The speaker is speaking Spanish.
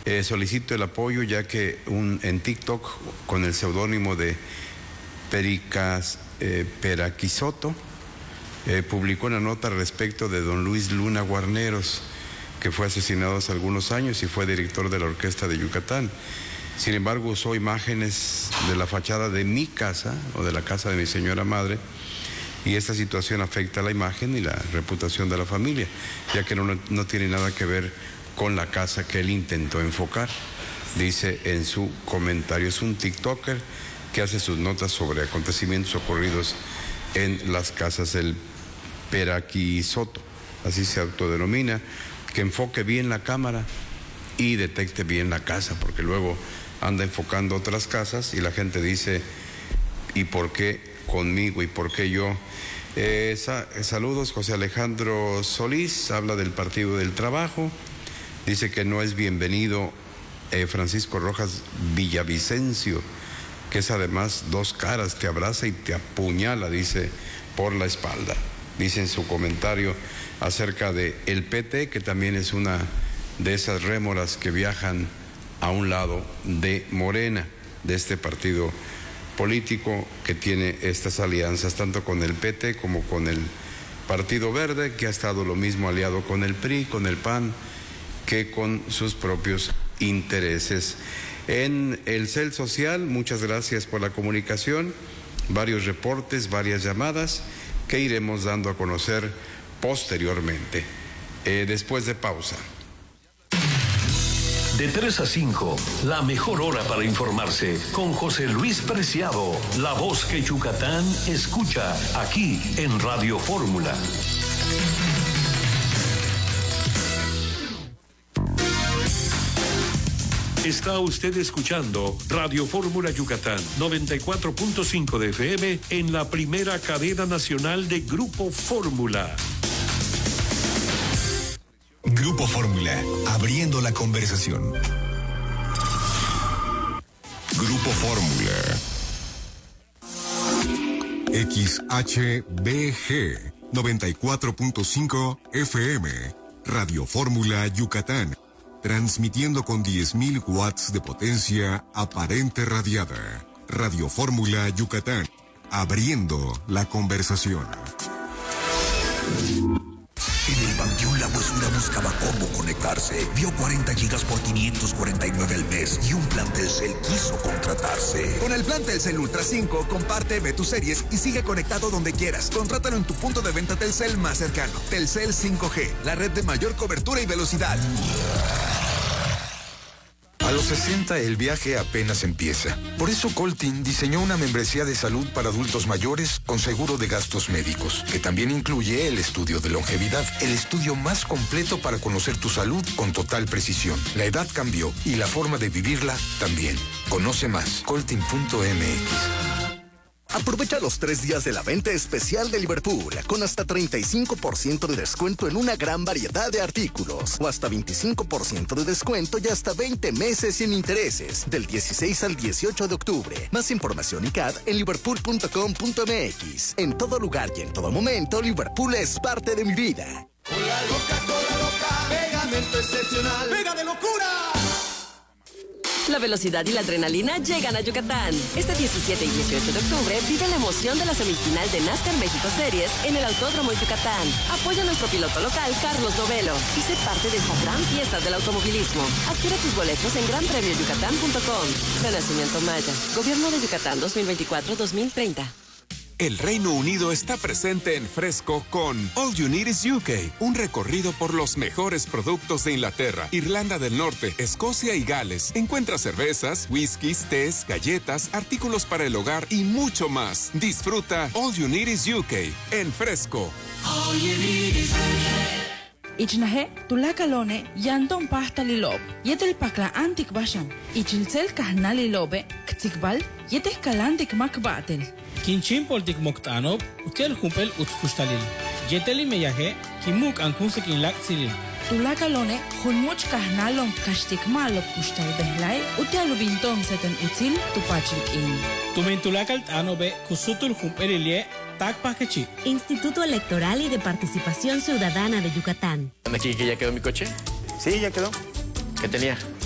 Solicito el apoyo ya que en TikTok con el seudónimo de Peraquisoto publicó una nota respecto de don Luis Luna Guarneros, que fue asesinado hace algunos años y fue director de la Orquesta de Yucatán. Sin embargo, usó imágenes de la fachada de mi casa o de la casa de mi señora madre, y esta situación afecta la imagen y la reputación de la familia, ya que no tiene nada que ver con la casa que él intentó enfocar. Dice en su comentario, es un TikToker que hace sus notas sobre acontecimientos ocurridos en las casas del Peraquisoto, así se autodenomina, que enfoque bien la cámara y detecte bien la casa, porque luego anda enfocando otras casas y la gente dice, ¿y por qué conmigo y por qué yo? Saludos, José Alejandro Solís, habla del Partido del Trabajo, dice que no es bienvenido Francisco Rojas Villavicencio, que es además dos caras, te abraza y te apuñala, dice, por la espalda. Dice en su comentario acerca de el PT, que también es una de esas rémoras que viajan a un lado de Morena, de este partido político que tiene estas alianzas, tanto con el PT como con el Partido Verde, que ha estado lo mismo aliado con el PRI, con el PAN, que con sus propios intereses. En el CEL Social, muchas gracias por la comunicación, varios reportes, varias llamadas que iremos dando a conocer posteriormente, después de pausa. De 3 a 5, la mejor hora para informarse con José Luis Preciado, la voz que Yucatán escucha aquí en Radio Fórmula. Está usted escuchando Radio Fórmula Yucatán, 94.5 de FM en la primera cadena nacional de Grupo Fórmula. Grupo Fórmula, abriendo la conversación. Grupo Fórmula. XHBG 94.5 FM, Radio Fórmula Yucatán. Transmitiendo con 10.000 watts de potencia aparente radiada. Radio Fórmula Yucatán, abriendo la conversación. En el Panteón La Huesura buscaba cómo conectarse. Vio 40 gigas por 549 al mes y un plan Telcel quiso contratarse. Con el plan Telcel Ultra 5, comparte, ve tus series y sigue conectado donde quieras. Contrátalo en tu punto de venta Telcel más cercano. Telcel 5G, la red de mayor cobertura y velocidad. A los 60 el viaje apenas empieza. Por eso Coltin diseñó una membresía de salud para adultos mayores con seguro de gastos médicos, que también incluye el estudio de longevidad, el estudio más completo para conocer tu salud con total precisión. La edad cambió y la forma de vivirla también. Conoce más, coltin.mx. Aprovecha los 3 días de la venta especial de Liverpool, con hasta 35% de descuento en una gran variedad de artículos, o hasta 25% de descuento y hasta 20 meses sin intereses, del 16 al 18 de octubre. Más información y CAD en liverpool.com.mx. En todo lugar y en todo momento, Liverpool es parte de mi vida. Cola loca, pegamento excepcional, pega de locura. La velocidad y la adrenalina llegan a Yucatán. Este 17 y 18 de octubre vive la emoción de la semifinal de NASCAR México Series en el Autódromo Yucatán. Apoya a nuestro piloto local, Carlos Novelo, y sé parte de esta gran fiesta del automovilismo. Adquiere tus boletos en granpremioyucatán.com. Renacimiento Maya. Gobierno de Yucatán 2024-2030. El Reino Unido está presente en Fresco con All You Need is UK, un recorrido por los mejores productos de Inglaterra, Irlanda del Norte, Escocia y Gales. Encuentra cervezas, whiskies, tés, galletas, artículos para el hogar y mucho más. Disfruta All You Need is UK en Fresco. All You Need is UK. Ichnahe, tulakalone, yanton pasta lilob, yetel pakla antik bashan, ichilsel kahna lilobe, ktikbal, yetes kalantik makbatel. Kinchin poltik moktanob, utel humpel utskustalil. Yeteli meyaje, kimuk ankunse kinlak silil. Tulakalone, hulmuch kahnalon kashtik malo kustal behlai, utel binton seten util tupachik in. Tumen tulakal tanobe, kusutul humpelilie, tak pakechi. Instituto Electoral y de Participación Ciudadana de Yucatán. ¿Aquí que ya quedó mi coche? Sí, ya quedó. ¿Qué tenía?